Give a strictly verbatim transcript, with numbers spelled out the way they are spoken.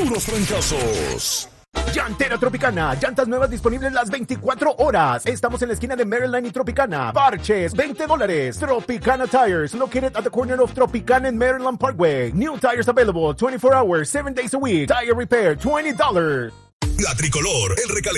puros trancazos. Llantera Tropicana, llantas nuevas disponibles las veinticuatro horas. Estamos en la esquina de Maryland y Tropicana. Parches, veinte dólares. Tropicana Tires, located at the corner of Tropicana and Maryland Parkway. New tires available twenty-four hours, seven days a week. Tire repair, twenty dollars. La Tricolor, el recalentado